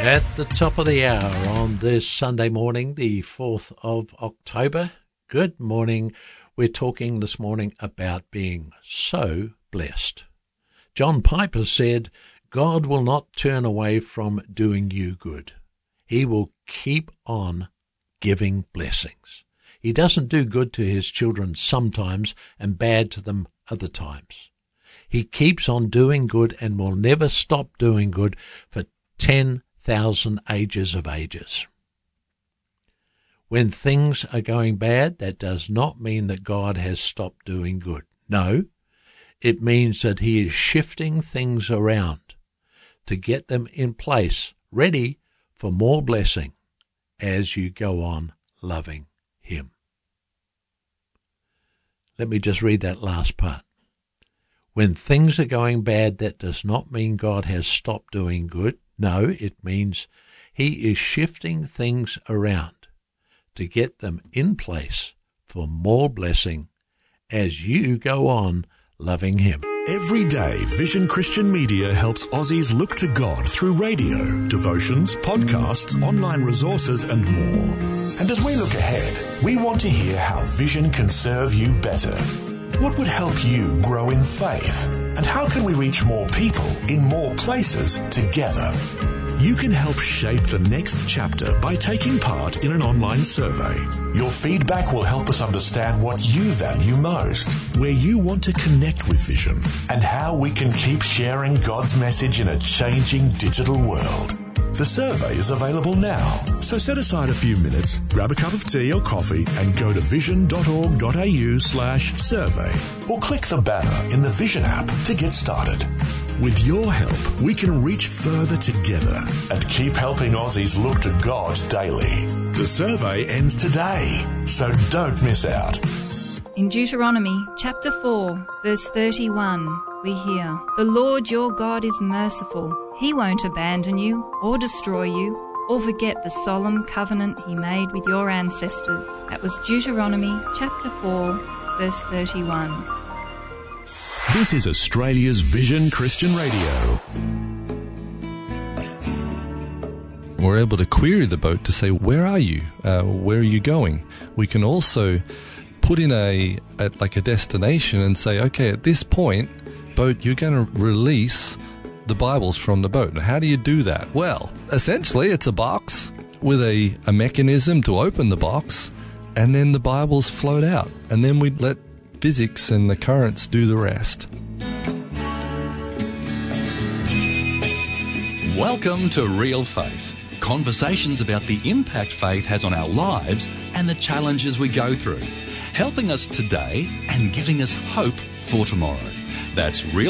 At the top of the hour on this Sunday morning, the 4th of October. Good morning. We're talking this morning about being so blessed. John Piper said, God will not turn away from doing you good. He will keep on giving blessings. He doesn't do good to his children sometimes and bad to them other times. He keeps on doing good and will never stop doing good for 10,000 ages of ages. When things are going bad, that does not mean that God has stopped doing good. No, it means that he is shifting things around to get them in place, ready for more blessing as you go on loving him. Let me just read that last part. When things are going bad, that does not mean God has stopped doing good. No, it means he is shifting things around to get them in place for more blessing as you go on loving him. Every day, Vision Christian Media helps Aussies look to God through radio, devotions, podcasts, online resources and more. And as we look ahead, we want to hear how Vision can serve you better. What would help you grow in faith? And how can we reach more people in more places together? You can help shape the next chapter by taking part in an online survey. Your feedback will help us understand what you value most, where you want to connect with Vision, and how we can keep sharing God's message in a changing digital world. The survey is available now, so set aside a few minutes, grab a cup of tea or coffee and go to vision.org.au/survey or click the banner in the Vision app to get started. With your help, we can reach further together and keep helping Aussies look to God daily. The survey ends today, so don't miss out. In Deuteronomy chapter 4, verse 31, we hear, "The Lord your God is merciful. He won't abandon you or destroy you or forget the solemn covenant he made with your ancestors." That was Deuteronomy chapter 4, verse 31. This is Australia's Vision Christian Radio. We're able to query the boat to say, where are you? Where are you going? We can also put in a destination and say, okay, at this point, boat, you're going to release the Bibles from the boat. Now, how do you do that? Well, essentially, it's a box with a mechanism to open the box, and then the Bibles float out. And then we let physics and the currents do the rest. Welcome to Real Faith. Conversations about the impact faith has on our lives and the challenges we go through, helping us today and giving us hope for tomorrow. That's Real